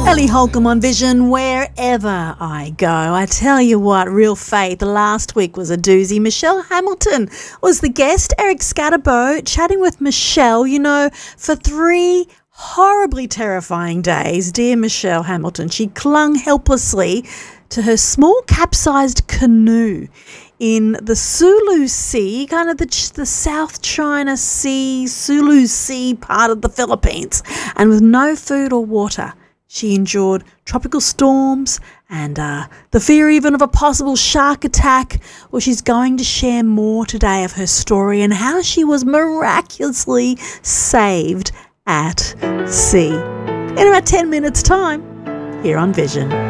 Ellie Holcomb on Vision wherever I go. I tell you what, real faith. Last week was a doozy. Michelle Hamilton was the guest. Eric Scatterbo chatting with Michelle, for 3 horribly terrifying days. Dear Michelle Hamilton, she clung helplessly to her small capsized canoe in the Sulu Sea, kind of the South China Sea, Sulu Sea part of the Philippines. And with no food or water, she endured tropical storms and the fear even of a possible shark attack. Well, she's going to share more today of her story and how she was miraculously saved at sea. In about 10 minutes' time, here on Vision.